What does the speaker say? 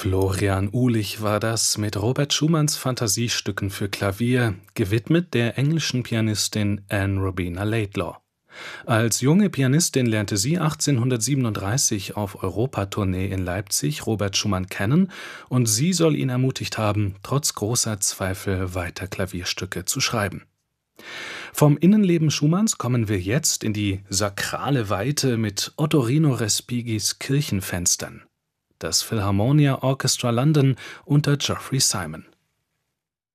Florian Uhlich war das mit Robert Schumanns Fantasiestücken für Klavier, gewidmet der englischen Pianistin Anne Rowena Laidlaw. Als junge Pianistin lernte sie 1837 auf Europatournee in Leipzig Robert Schumann kennen und sie soll ihn ermutigt haben, trotz großer Zweifel weiter Klavierstücke zu schreiben. Vom Innenleben Schumanns kommen wir jetzt in die sakrale Weite mit Ottorino Respigis Kirchenfenstern. Das Philharmonia Orchestra London unter Geoffrey Simon.